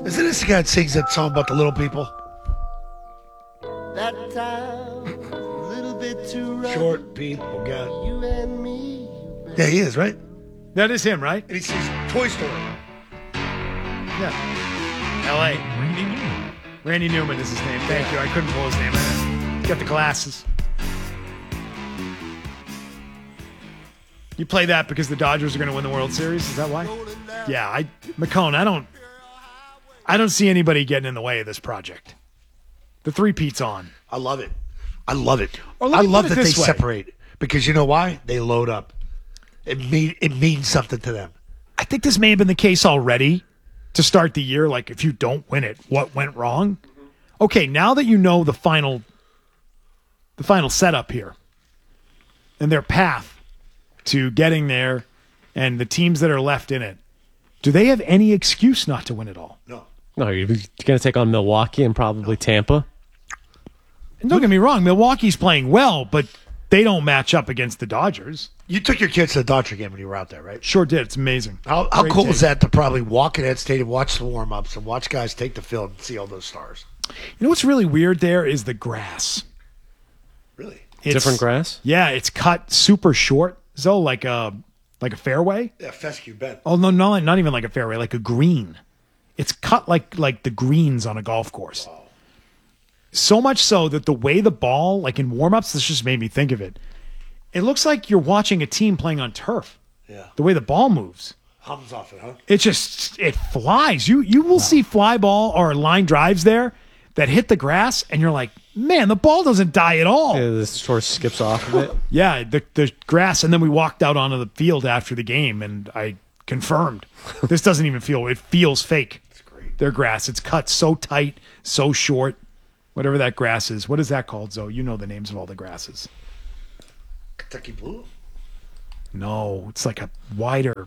Isn't this the guy that sings that song about the little people? That time, a little bit too rough. Short people got. You and me. Yeah, he is, right? That is him, right? And he sings Toy Story. Yeah. L.A. Randy Newman is his name. Thank you. I couldn't pull his name out. He's got the glasses. You play that because the Dodgers are going to win the World Series? Is that why? Yeah, McCone, I don't see anybody getting in the way of this project. The three-peat's on. I love it. I love it. Or I let me love put it that they this way. separate. Because you know why? They load up. It means something to them. I think this may have been the case already to start the year. Like, if you don't win it, what went wrong? Okay, now that you know the final setup here and their path to getting there and the teams that are left in it, do they have any excuse not to win it all? No, you're going to take on Milwaukee and probably Tampa. And don't get me wrong, Milwaukee's playing well, but they don't match up against the Dodgers. You took your kids to the Dodger game when you were out there, right? Sure did. It's amazing. How Great cool take. is that to probably walk in that stadium, watch the warm-ups, and watch guys take the field and see all those stars? You know what's really weird there is the grass. Really? Different grass? Yeah, it's cut super short, so like a fairway. Yeah, fescue bed. Oh no, not even like a fairway, like a green. It's cut like the greens on a golf course. Wow. So much so that the way the ball, like in warm-ups, this just made me think of it. It looks like you're watching a team playing on turf. Yeah. The way the ball moves. Hums off it, huh? It flies. You will see fly ball or line drives there that hit the grass, and you're like, man, the ball doesn't die at all. Yeah, this sort of skips off of it. Yeah, the grass, and then we walked out onto the field after the game, and I confirmed this doesn't even feel. It feels fake. It's great. Their grass, it's cut so tight, so short. Whatever that grass is, what is that called, Zoe? You know the names of all the grasses. Kentucky Blue? No, it's like a wider.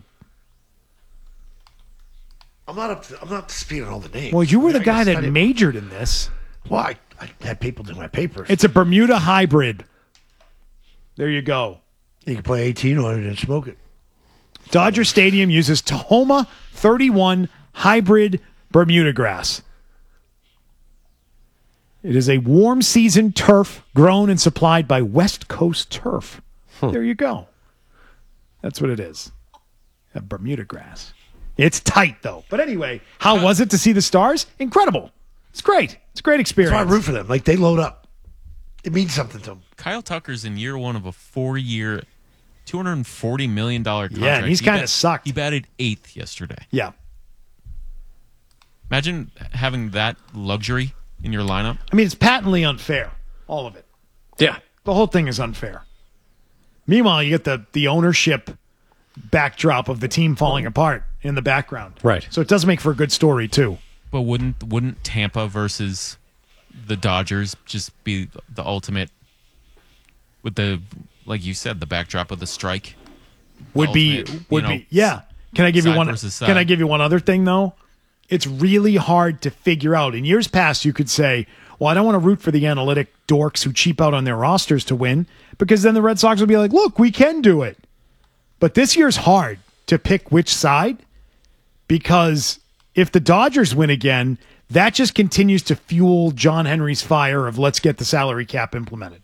I'm not up to speed on all the names. Well, you were I the guy gotta that study it. majored in this. Well, I had people do my papers. It's a Bermuda hybrid. There you go. You can play 18 on it and smoke it. Dodger Stadium uses Tahoma 31 hybrid Bermuda grass. It is a warm season turf grown and supplied by West Coast Turf. There you go. That's what it is. A Bermuda grass. It's tight, though. But anyway, how was it to see the stars? Incredible. It's great. It's a great experience. That's why I root for them. Like, they load up. It means something to them. Kyle Tucker's in year one of a 4-year, $240 million contract. Yeah, and he's kind of sucked. He batted 8th yesterday. Yeah. Imagine having that luxury in your lineup. I mean, it's patently unfair. All of it. Yeah. The whole thing is unfair. Meanwhile, you get the ownership backdrop of the team falling apart in the background. Right. So it does make for a good story, too. But wouldn't Tampa versus the Dodgers just be the ultimate with the, like you said, the backdrop of the strike? Would be. Yeah. Can I give you side one? versus side. Can I give you one other thing though? It's really hard to figure out. In years past, you could say, "Well, I don't want to root for the analytic dorks who cheap out on their rosters to win," because then the Red Sox would be like, "Look, we can do it." But this year's hard to pick which side, because if the Dodgers win again, that just continues to fuel John Henry's fire of let's get the salary cap implemented.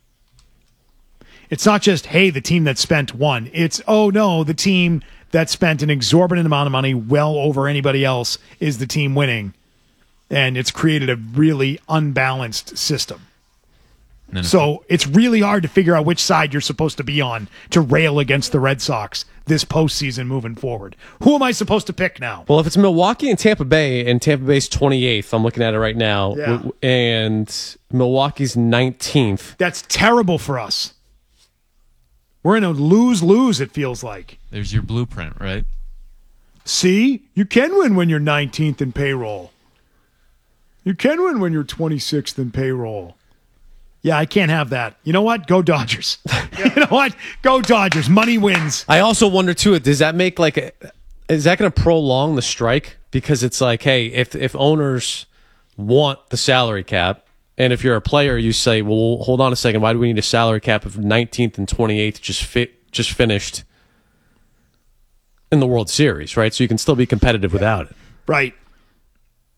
It's not just, hey, the team that spent won. It's, oh no, the team that spent an exorbitant amount of money well over anybody else is the team winning. And it's created a really unbalanced system. So it's really hard to figure out which side you're supposed to be on to rail against the Red Sox this postseason moving forward. Who am I supposed to pick now? Well, if it's Milwaukee and Tampa Bay's 28th, I'm looking at it right now, Yeah. and Milwaukee's 19th. That's terrible for us. We're in a lose-lose, it feels like. There's your blueprint, right? See? You can win when you're 19th in payroll. You can win when you're 26th in payroll. Yeah, I can't have that. You know what? Go Dodgers. You know what? Go Dodgers. Money wins. I also wonder, too, does that make is that going to prolong the strike? Because it's like, hey, if owners want the salary cap, and if you're a player, you say, well, hold on a second, why do we need a salary cap if 19th and 28th just finished in the World Series, right? So you can still be competitive without it. Right.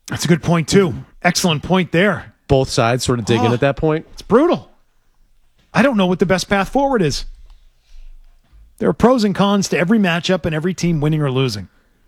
That's a good point, too. Excellent point there. Both sides sort of dig in at that point. It's brutal. I don't know what the best path forward is. There are pros and cons to every matchup and every team winning or losing.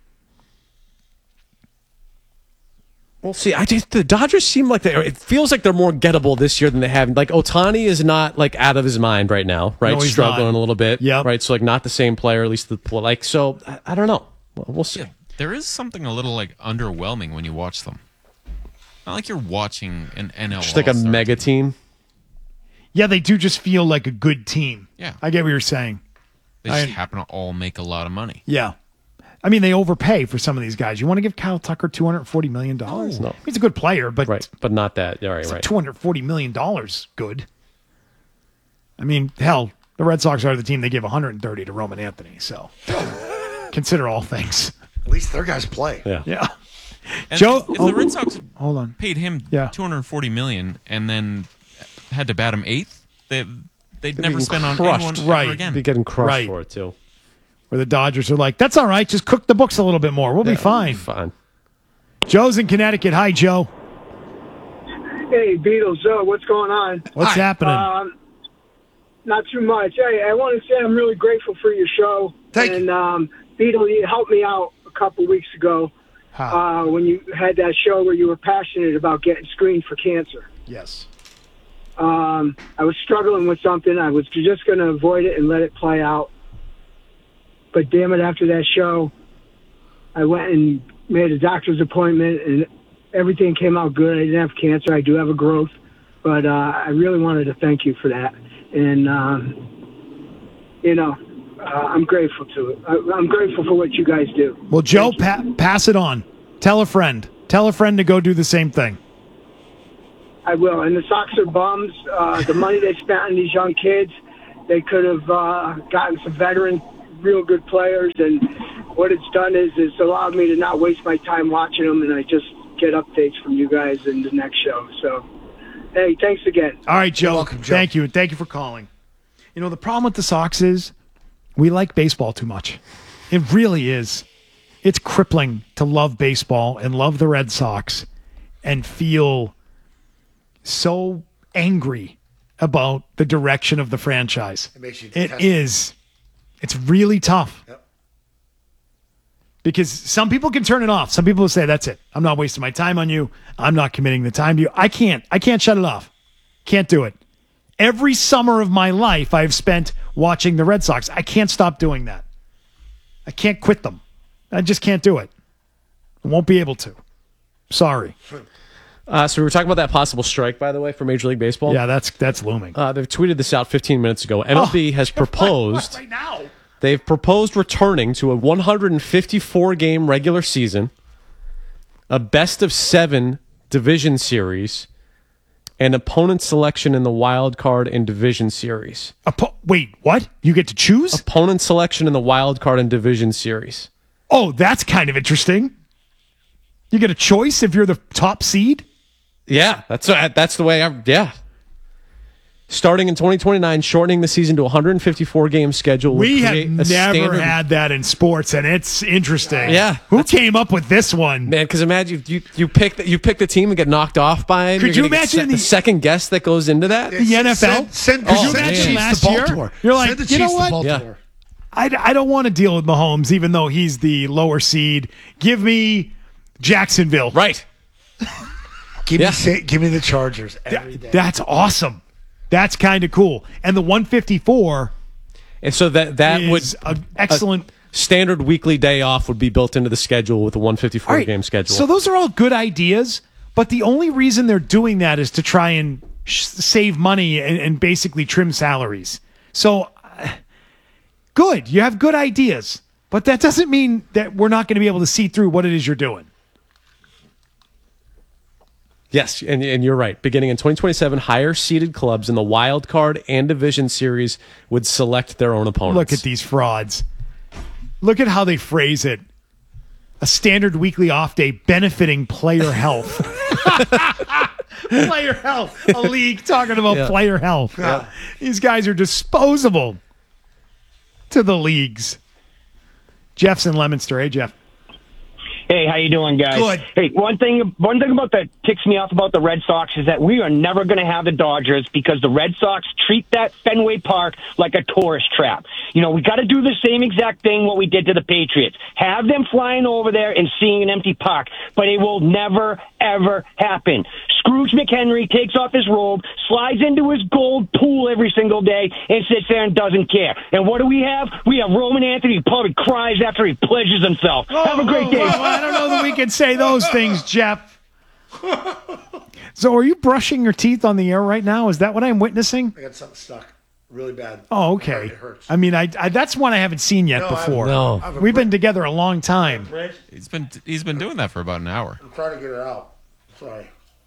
We'll see. The Dodgers seem like it feels like they're more gettable this year than they have. Like Ohtani is not like out of his mind right now, right? No, he's Struggling not. a little bit, Yep. right? So like not the same player, at least so. I don't know. We'll see. Yeah, there is something a little like underwhelming when you watch them. Not like you're watching an NL. Just like a All-Star mega team. team. Yeah, they do just feel like a good team. Yeah. I get what you're saying. They just happen to all make a lot of money. Yeah. I mean, they overpay for some of these guys. You want to give Kyle Tucker $240 million? No. He's a good player, but Right, but not that. Yeah, right, it's right. like $240 million good. I mean, hell, the Red Sox are the team they give $130 to Roman Anthony. So consider all things. At least their guys play. Yeah. Yeah. And Joe, if the Red Sox hold on. paid him Yeah. $240 million and then had to bat him eighth, they'd never be spend on crushed. anyone Right. ever again. Be getting crushed Right. for it too. Where the Dodgers are like, that's all right. Just cook the books a little bit more. We'll be fine. Fine. Joe's in Connecticut. Hi, Joe. Hey, Beatles, what's going on? What's Hi. happening? Not too much. Hey, I want to say I'm really grateful for your show. Thank and, you. Beetle, you helped me out a couple weeks ago How? when you had that show where you were passionate about getting screened for cancer. Yes. I was struggling with something. I was just going to avoid it and let it play out. But damn it, after that show, I went and made a doctor's appointment, and everything came out good. I didn't have cancer. I do have a growth. But I really wanted to thank you for that. And, I'm grateful to it. I'm grateful for what you guys do. Well, Joe, pass it on. Tell a friend. Tell a friend to go do the same thing. I will. And the Sox are bums. The money they spent on these young kids, they could have gotten some veteran, real good players. And what it's done is it's allowed me to not waste my time watching them, and I just get updates from you guys in the next show. So, hey, thanks again. All right, Joe. welcome, Joe. Thank you. And thank you for calling. You know, the problem with the Sox is we like baseball too much. It really is. It's crippling to love baseball and love the Red Sox and feel so angry about the direction of the franchise. It makes you It detest is. It's really tough. Yep. Because some people can turn it off. Some people will say, that's it. I'm not wasting my time on you. I'm not committing the time to you. I can't shut it off. Can't do it. Every summer of my life I've spent watching the Red Sox. I can't stop doing that. I can't quit them. I just can't do it. I won't be able to. Sorry. So we were talking about that possible strike, by the way, for Major League Baseball. Yeah, that's looming. They've tweeted this out 15 minutes ago. MLB has proposed. Right now. They've proposed returning to a 154 game regular season, a best of 7 division series, and opponent selection in the wild card and division series. Wait, what? You get to choose? Opponent selection in the wild card and division series. Oh, that's kind of interesting. You get a choice if you're the top seed? Yeah, that's the way. Yeah. Starting in 2029, shortening the season to a 154 game schedule. We have create a never standard- had that in sports, and it's interesting. Yeah. Who came up with this one? Man, because imagine you pick the team and get knocked off by it. Could You're you gonna get imagine the the- second guess that goes into that? The NFL? Send Could you the imagine Chiefs last to year? Baltimore. You're like, Send the you know Chiefs what? to Baltimore. I don't want to deal with Mahomes, even though he's the lower seed. Give me Jacksonville. Right. Give me the Chargers Th- every day. That's awesome. That's kind of cool. And the 154 And so that would is an excellent. standard weekly day off would be built into the schedule with a 154 All right, game schedule. So those are all good ideas, but the only reason they're doing that is to try and save money and basically trim salaries. So good. You have good ideas, but that doesn't mean that we're not going to be able to see through what it is you're doing. Yes, and you're right. Beginning in 2027, higher seeded clubs in the wild card and division series would select their own opponents. Look at these frauds. Look at how they phrase it. A standard weekly off day benefiting player health. Player health. A league talking about player health. These guys are disposable to the leagues. Jeff's in Leominster. Hey, Jeff. Hey, how you doing, guys? Good. Hey, one thing about that ticks me off about the Red Sox is that we are never going to have the Dodgers because the Red Sox treat that Fenway Park like a tourist trap. You know, we got to do the same exact thing what we did to the Patriots. Have them flying over there and seeing an empty park, but it will never, ever happen. Scrooge McHenry takes off his robe, slides into his gold pool every single day, and sits there and doesn't care. And what do we have? We have Roman Anthony who probably cries after he pledges himself. Have a great day. I don't know that we can say those things, Jeff. So are you brushing your teeth on the air right now? Is that what I'm witnessing? I got something stuck really bad. Oh, okay. It hurts. I mean, I that's one I haven't seen yet before. No. We've been together a long time. He's been doing that for about an hour. I'm trying to get it out. Sorry.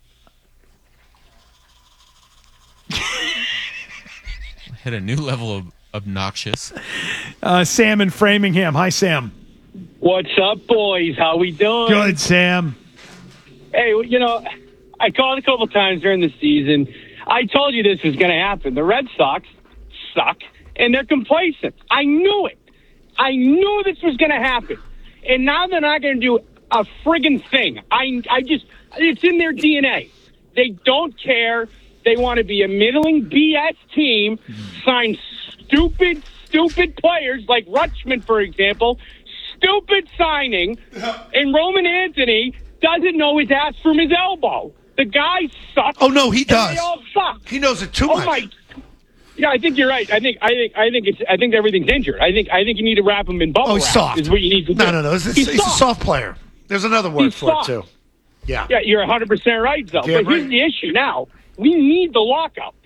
Hit a new level of obnoxious. Sam in Framingham. Hi, Sam. What's up, boys? How we doing? Good, Sam. Hey, you know, I called a couple times during the season. I told you this was going to happen. The Red Sox suck, and they're complacent. I knew it. I knew this was going to happen. And now they're not going to do a friggin' thing. It's in their DNA. They don't care. They want to be a middling BS team, sign stupid players like Rutschman, for example, stupid signing, and Roman Anthony doesn't know his ass from his elbow. The guy sucks. Oh no, he does. They all suck. He knows it too much. Yeah, I think you're right. I think everything's injured. I think you need to wrap him in bubble Oh, he's wrap. soft. Is what you need to do. No. He's a soft player. There's another word He's for soft. it too. Yeah. Yeah, you're 100% right, though. Damn But here's right. the issue now. We need the lockout.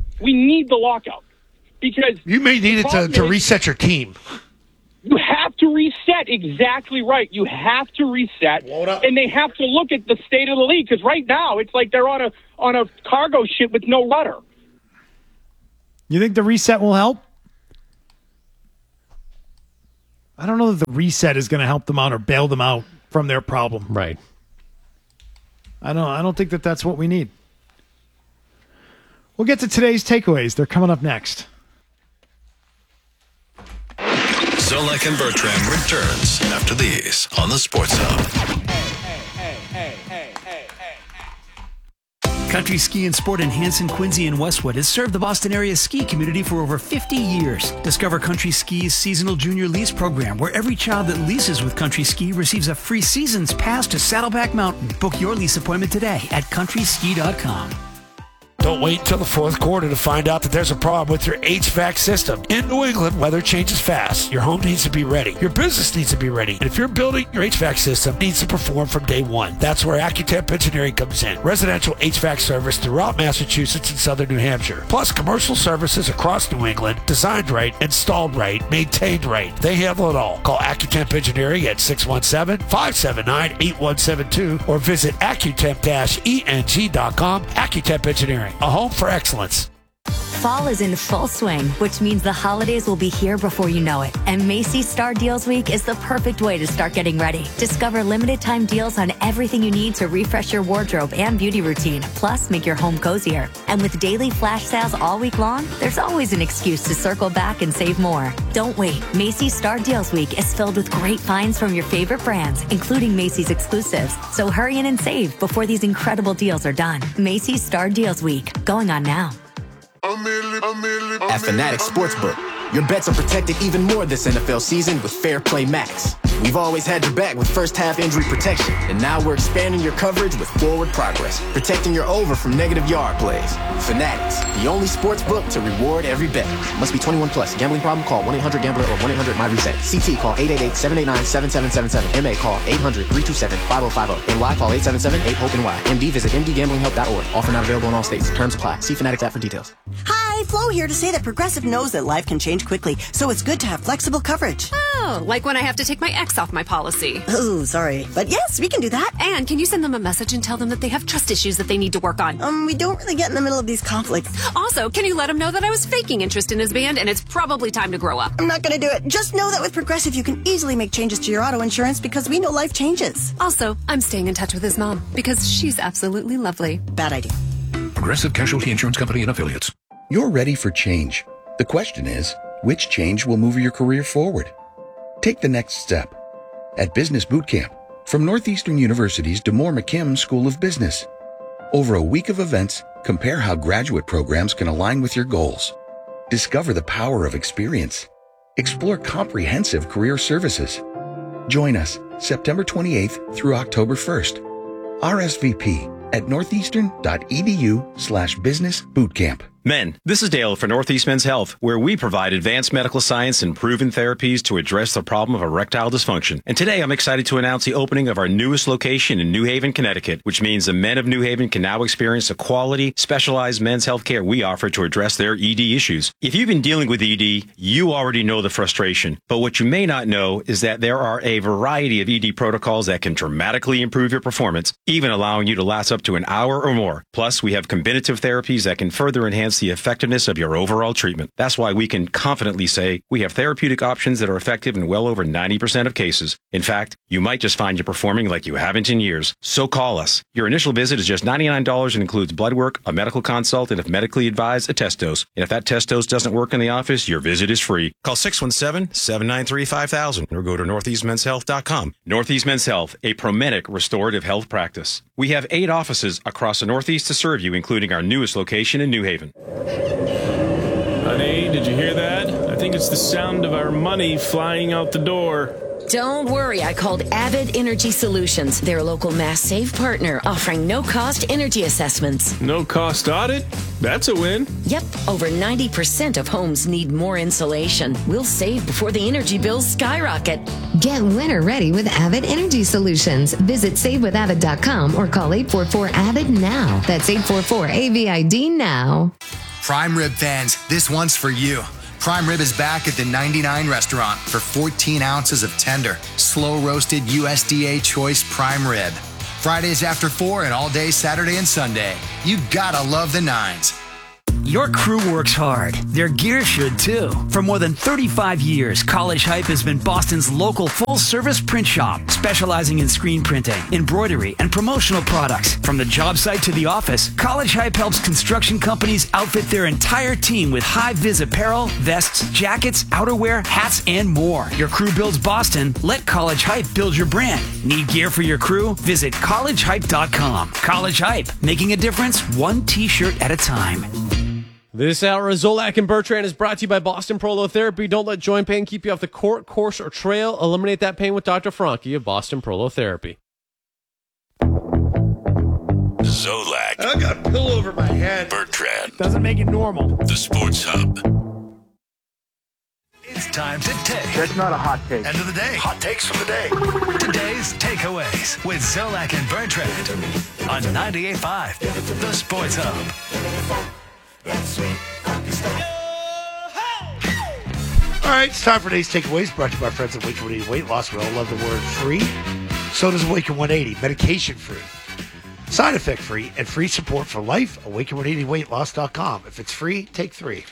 Because You may need it problem to is, reset your team. You have to reset. Exactly right. You have to reset. Load up. And they have to look at the state of the league, because right now it's like they're on a cargo ship with no rudder. You think the reset will help? I don't know that the reset is going to help them out or bail them out from their problem. Right. I don't think that that's what we need. We'll get to today's takeaways. They're coming up next. Zolak and Bertrand returns after these on the Sports Hub. Country Ski and Sport in Hanson, Quincy, and Westwood has served the Boston area ski community for over 50 years. Discover Country Ski's seasonal junior lease program, where every child that leases with Country Ski receives a free season's pass to Saddleback Mountain. Book your lease appointment today at countryski.com. Don't wait until the fourth quarter to find out that there's a problem with your HVAC system. In New England, weather changes fast. Your home needs to be ready. Your business needs to be ready. And if you're building, your HVAC system needs to perform from day one. That's where AccuTemp Engineering comes in. Residential HVAC service throughout Massachusetts and southern New Hampshire. Plus commercial services across New England, designed right, installed right, maintained right. They handle it all. Call AccuTemp Engineering at 617-579-8172 or visit AccuTemp-ENG.com. AccuTemp Engineering, a home for excellence. Fall is in full swing, which means the holidays will be here before you know it. And Macy's Star Deals Week is the perfect way to start getting ready. Discover limited time deals on everything you need to refresh your wardrobe and beauty routine, plus make your home cozier. And with daily flash sales all week long, there's always an excuse to circle back and save more. Don't wait. Macy's Star Deals Week is filled with great finds from your favorite brands, including Macy's exclusives. So hurry in and save before these incredible deals are done. Macy's Star Deals Week, going on now. At Fanatics Sportsbook, your bets are protected even more this NFL season with Fair Play Max. We've always had your back with first half injury protection, and now we're expanding your coverage with Forward Progress, protecting your over from negative yard plays. Fanatics, the only sports book to reward every bet. Must be 21 plus. Gambling problem? Call 1-800-GAMBLER or 1-800-MY-RESET. CT call 888-789-7777. MA call 800-327-5050. NY call 877-8-HOPE-NY. MD visit mdgamblinghelp.org. Offer not available in all states. Terms apply. See Fanatics app for details. Hi, Flo here to say that Progressive knows that life can change quickly, so it's good to have flexible coverage. Oh, like when I have to take my ex off my policy. Oh, sorry. But yes, we can do that. And can you send them a message and tell them that they have trust issues that they need to work on? We don't really get in the middle of these conflicts. Also, can you let him know that I was faking interest in his band and it's probably time to grow up? I'm not going to do it. Just know that with Progressive, you can easily make changes to your auto insurance because we know life changes. Also, I'm staying in touch with his mom because she's absolutely lovely. Bad idea. Progressive Casualty Insurance Company and Affiliates. You're ready for change. The question is, which change will move your career forward? Take the next step. At Business Bootcamp, From Northeastern University's DeMoore McKim School of Business. Over a week of events, compare how graduate programs can align with your goals. Discover the power of experience. Explore comprehensive career services. Join us September 28th through October 1st. RSVP at northeastern.edu/business bootcamp. Men, this is Dale for Northeast Men's Health, where we provide advanced medical science and proven therapies to address the problem of erectile dysfunction. And today I'm excited to announce the opening of our newest location in New Haven, Connecticut, which means the men of New Haven can now experience the quality, specialized men's health care we offer to address their ED issues. If you've been dealing with ED, you already know the frustration. But what you may not know is that there are a variety of ED protocols that can dramatically improve your performance, even allowing you to last up to an hour or more. Plus, we have combinative therapies that can further enhance the effectiveness of your overall treatment. That's why we can confidently say we have therapeutic options that are effective in well over 90% of cases. In fact, you might just find you performing like you haven't in years. So call us. Your initial visit is just $99 and includes blood work, a medical consult, and if medically advised, a test dose. And if that test dose doesn't work in the office, your visit is free. Call 617-793-5000 or go to northeastmenshealth.com. Northeast Men's Health, a Promedic restorative health practice. We have 8 offices across the Northeast to serve you, including our newest location in New Haven. Honey, did you hear that? I think it's the sound of our money flying out the door. Don't worry, I called Avid Energy Solutions. They're a local Mass Save partner offering no-cost energy assessments. No-cost audit? That's a win. Yep, over 90% of homes need more insulation. We'll save before the energy bills skyrocket. Get winter ready with Avid Energy Solutions. Visit savewithavid.com or call 844-AVID now. That's 844-AVID now. Prime Rib fans, this one's for you. Prime Rib is back at the 99 restaurant for 14 ounces of tender, slow-roasted USDA choice prime rib. Fridays after 4 and all day Saturday and Sunday. You gotta love the 9s. Your crew works hard. Their gear should too. For more than 35 years, College Hype has been Boston's local full-service print shop, specializing in screen printing, embroidery, and promotional products. From the job site to the office, College Hype helps construction companies outfit their entire team with high-vis apparel, vests, jackets, outerwear, hats, and more. Your crew builds Boston. Let College Hype build your brand. Need gear for your crew? Visit collegehype.com. College Hype, making a difference one t-shirt at a time. This hour of Zolak and Bertrand is brought to you by Boston Prolotherapy. Don't let joint pain keep you off the court, course, or trail. Eliminate that pain with Dr. Franke of Boston Prolotherapy. Zolak. I got a pillow over my head. Bertrand. Doesn't make it normal. The Sports Hub. It's time to take. That's not a hot take. End of the day. Hot takes from the day. Today's takeaways with Zolak and Bertrand on 98.5, The Sports Hub. All right, it's time for today's takeaways. Brought to you by our friends at Awaken 180 Weight Loss. We all love the word free. So does Awaken 180. Medication free, side effect free, and free support for life. Awaken180weightloss.com. If it's free, take 3.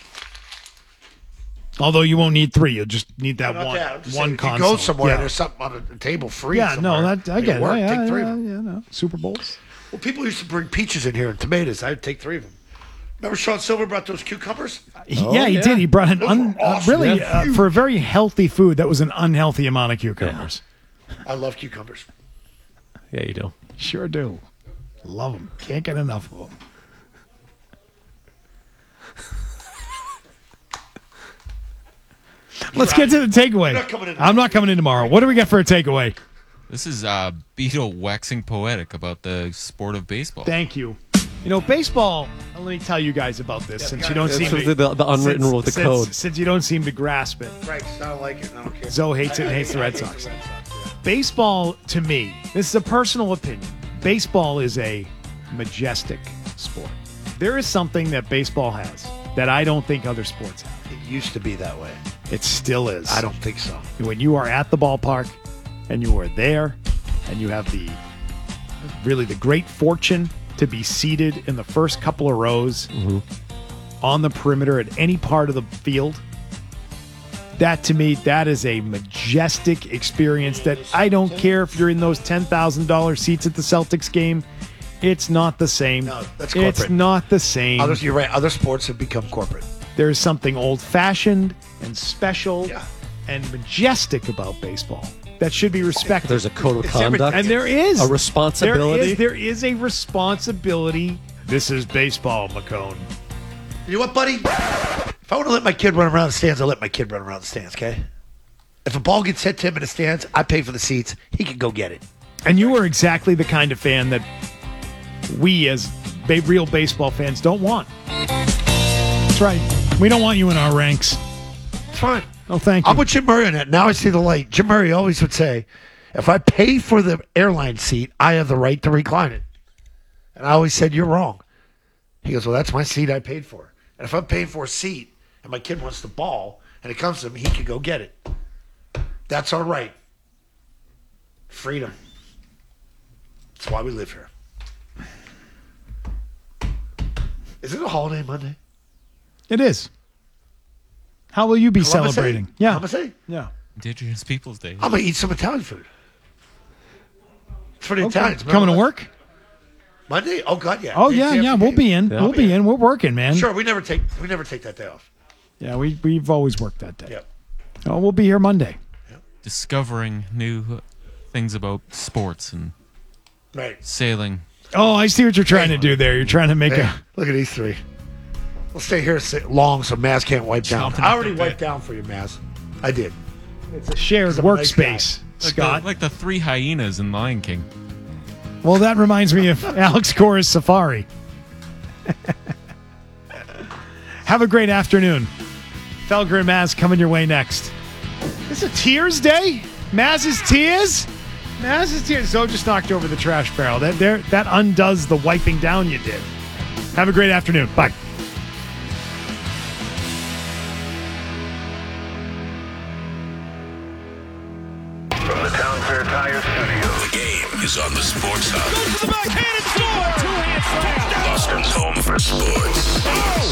Although you won't need 3, you'll just need that Not one. that. I'm just One saying, if you console. go somewhere Yeah. and there's something on the table free. Yeah, somewhere, no, that I get it. work, Yeah, take 3 of them. yeah, no. Super Bowls. Well, people used to bring peaches in here and tomatoes. I'd take 3 of them. Remember Sean Silver brought those cucumbers? He did. He brought an awesome. really for a very healthy food. That was an unhealthy amount of cucumbers. I love cucumbers. Yeah, you do. Sure do. Love them. Can't get enough of them. Let's get to the takeaway. I'm not coming in tomorrow. What do we got for a takeaway? This is Beto waxing poetic about the sport of baseball. Thank you. You know, baseball, let me tell you guys about this since you don't seem to... The unwritten rule, the code. Since you don't seem to grasp it. Right, I don't like it. I don't care. Zoe hates it and hates the Red Sox. Baseball, to me, this is a personal opinion. Baseball is a majestic sport. There is something that baseball has that I don't think other sports have. It used to be that way. It still is. I don't think so. When you are at the ballpark and you are there and you have the great fortune to be seated in the first couple of rows on the perimeter at any part of the field, that to me, that is a majestic experience that I don't care if you're in those $10,000 seats at the Celtics game. It's not the same. No, that's corporate. It's not the same. You're right. Other sports have become corporate. There is something old-fashioned and special and majestic about baseball. that should be respected. There's a code of conduct. And there is. A responsibility. There is a responsibility. This is baseball, McCone. You know what, buddy? If I want to let my kid run around the stands, I'll let my kid run around the stands, okay? If a ball gets hit to him in the stands, I pay for the seats. He can go get it. And you are exactly the kind of fan that we as real baseball fans don't want. That's right. We don't want you in our ranks. It's fine. Oh, thank you. I'm with Jim Murray on that. Now I see the light. Jim Murray always would say, if I pay for the airline seat, I have the right to recline it. And I always said, you're wrong. He goes, well, that's my seat I paid for. And if I'm paying for a seat and my kid wants the ball and it comes to him, he can go get it. That's our right. Freedom. That's why we live here. Is it a holiday Monday? It is. How will you be Columbus celebrating? Day? Yeah. Columbus Day? Yeah. Indigenous Peoples Day. I'm going to eat some Italian food. It's for the Italians. Coming to work? Monday? Oh, God, yeah. Oh, yeah. We'll be in. Yeah. We'll be in. We're working, man. Sure, we never take that day off. Yeah, we've always worked that day. Yep. Oh, we'll be here Monday. Discovering new things about sports and sailing. Oh, I see what you're trying to do there. You're trying to make Hey, look at these three. We'll stay here long so Maz can't wipe down. Chomping I at already the wiped bit. down for you, Maz. I did. It's a shared 'Cause I'm a nice workspace, guy. Scott. Like the three hyenas in Lion King. Well, that reminds me of Alex Cora's Safari. Have a great afternoon. Felger and Maz coming your way next. Is it Tears Day? Maz's Tears? Maz's Tears. Zoe just knocked over the trash barrel. That undoes the wiping down you did. Have a great afternoon. Bye. From the Town Fair Tire Studio, the game is on the Sports Hub. Goes to the backhand and score! Two-hand slam! Boston's home for sports.